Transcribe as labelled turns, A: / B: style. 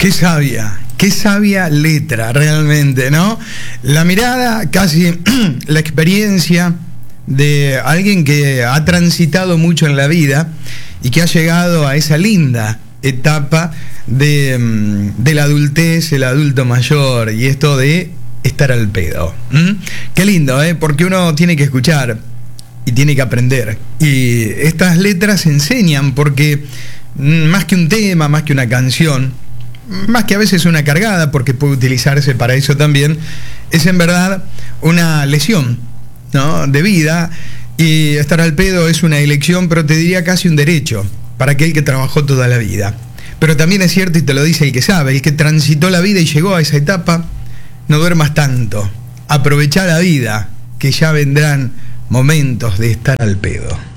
A: Qué sabia letra realmente, ¿no? La mirada, casi la experiencia de alguien que ha transitado mucho en la vida y que ha llegado a esa linda etapa de la adultez, el adulto mayor, y esto de estar al pedo. Qué lindo, ¿eh? Porque uno tiene que escuchar y tiene que aprender. Y estas letras enseñan, porque más que un tema, más que una canción, más que a veces una cargada, porque puede utilizarse para eso también, es en verdad una lesión, ¿no?, de vida. Y estar al pedo es una elección, pero te diría casi un derecho para aquel que trabajó toda la vida. Pero también es cierto, y te lo dice el que sabe, el que transitó la vida y llegó a esa etapa: no duermas tanto, aprovecha la vida, que ya vendrán momentos de estar al pedo.